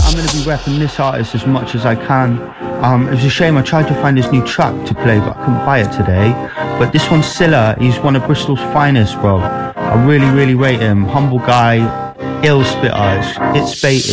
I'm going to be repping this artist as much as I can. It was a shame, I tried to find his new track to play, but I couldn't buy it today. But this one's Silla. He's one of Bristol's finest, bro. I really, really rate him. Humble guy, ill spitter. It's baited.